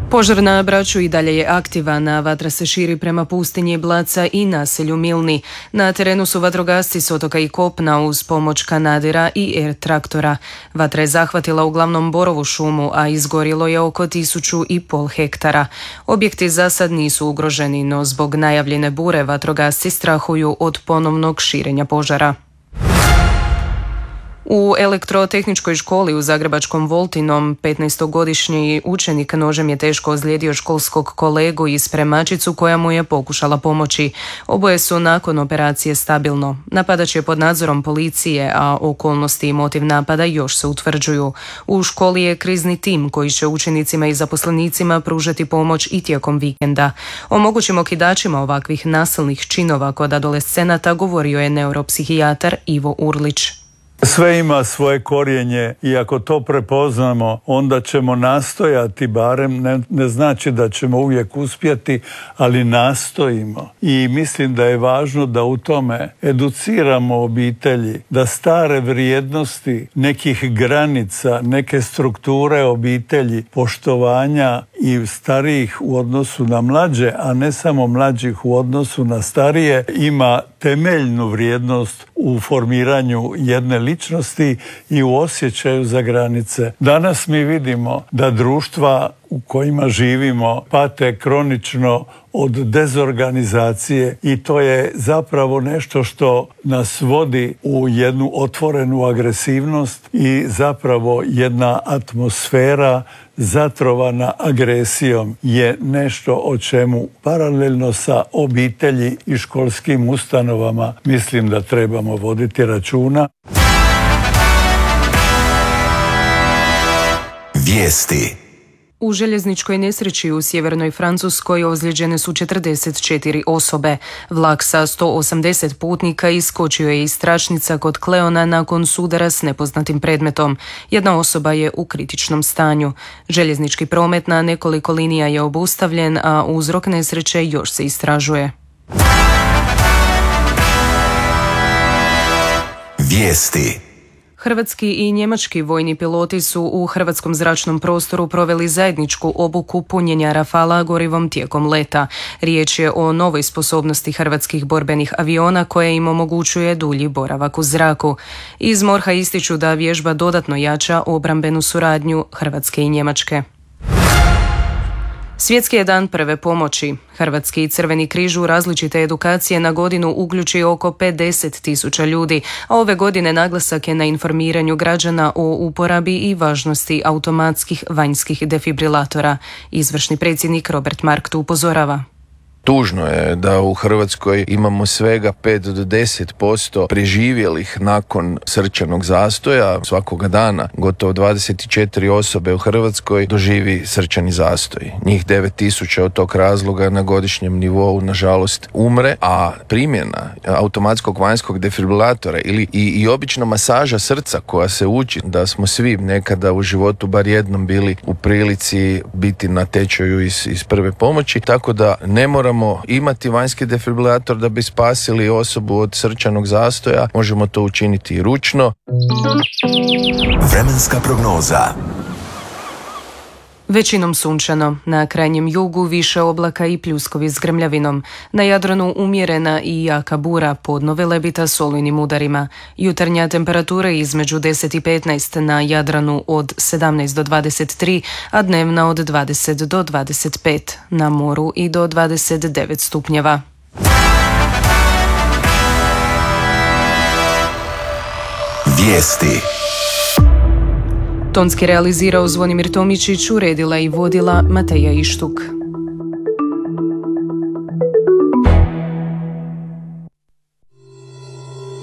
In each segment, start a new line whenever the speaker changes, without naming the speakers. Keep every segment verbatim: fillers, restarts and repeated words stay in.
Požar na Braču i dalje je aktivan, a vatra se širi prema pustinji Blaca i naselju Milni. Na terenu su vatrogasci s otoka i kopna uz pomoć kanadera i er traktora. Vatra je zahvatila uglavnom borovu šumu, a izgorilo je oko tisuću i pol hektara. Objekti za sad nisu ugroženi, no zbog najavljene bure vatrogasci strahuju od ponovnog širenja požara. U elektrotehničkoj školi u zagrebačkom Voltinom petnaestogodišnji učenik nožem je teško ozlijedio školskog kolegu i spremačicu koja mu je pokušala pomoći. Oboje su nakon operacije stabilno. Napadač je pod nadzorom policije, a okolnosti i motiv napada još se utvrđuju. U školi je krizni tim koji će učenicima i zaposlenicima pružati pomoć i tijekom vikenda. O mogućim okidačima ovakvih nasilnih činova kod adolescenata govorio je neuropsihijatar Ivo Urlić.
Sve ima svoje korijenje i ako to prepoznamo, onda ćemo nastojati, barem ne, ne znači da ćemo uvijek uspjeti, ali nastojimo. I mislim da je važno da u tome educiramo obitelji, da stare vrijednosti nekih granica, neke strukture obitelji, poštovanja i starijih u odnosu na mlađe, a ne samo mlađih u odnosu na starije, ima temeljnu vrijednost u formiranju jedne ličnosti i u osjećaju za granice. Danas mi vidimo da društva u kojima živimo pate kronično od dezorganizacije i to je zapravo nešto što nas vodi u jednu otvorenu agresivnost i zapravo jedna atmosfera zatrovana agresijom je nešto o čemu paralelno sa obitelji i školskim ustanovama mislim da trebamo voditi računa.
Vijesti.
U željezničkoj nesreći u sjevernoj Francuskoj ozlijeđene su četrdeset četiri osobe. Vlak sa sto osamdeset putnika iskočio je iz tračnica kod Kleona nakon sudara s nepoznatim predmetom. Jedna osoba je u kritičnom stanju. Željeznički promet na nekoliko linija je obustavljen, a uzrok nesreće još se istražuje.
Vijesti.
Hrvatski i njemački vojni piloti su u hrvatskom zračnom prostoru proveli zajedničku obuku punjenja Rafala gorivom tijekom leta. Riječ je o novoj sposobnosti hrvatskih borbenih aviona koja im omogućuje dulji boravak u zraku. Iz MORH-a ističu da vježba dodatno jača obrambenu suradnju Hrvatske i Njemačke. Svjetski je dan prve pomoći. Hrvatski Crveni križ u različite edukacije na godinu uključi oko pedeset tisuća ljudi, a ove godine naglasak je na informiranju građana o uporabi i važnosti automatskih vanjskih defibrilatora. Izvršni predsjednik Robert Markt upozorava.
Tužno je da u Hrvatskoj imamo svega pet do deset posto preživjelih nakon srčanog zastoja. Svakoga dana gotovo dvadeset četiri osobe u Hrvatskoj doživi srčani zastoj. Njih devet tisuća od tog razloga na godišnjem nivou nažalost umre, a primjena automatskog vanjskog defibrilatora ili i, i obična masaža srca koja se uči, da smo svi nekada u životu bar jednom bili u prilici biti na tečaju iz, iz prve pomoći, tako da ne moramo imati vanjski defibrilator da bi spasili osobu od srčanog zastoja, možemo to učiniti i ručno.
Vremenska prognoza.
Većinom sunčano, na krajnjem jugu više oblaka i pljuskovi s grmljavinom, na Jadranu umjerena i jaka bura, podno Velebita s olujnim udarima. Jutarnja temperatura između deset i petnaest, na Jadranu od sedamnaest do dvadeset tri, a dnevna od dvadeset do dvadeset pet, na moru i do dvadeset devet stupnjeva.
Vijesti.
Tonski realizirao Zvonimir Tomičić, uredila i vodila Mateja Ištuk.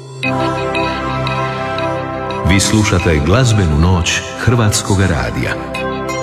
Vi slušate glazbenu noć Hrvatskog radija.